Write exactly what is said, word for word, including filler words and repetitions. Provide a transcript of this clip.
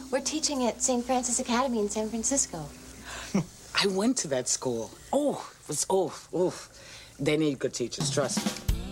We're teaching at Saint Francis Academy in San Francisco. I went to that school. Oh, it was, oh, oh. They need good teachers, trust me.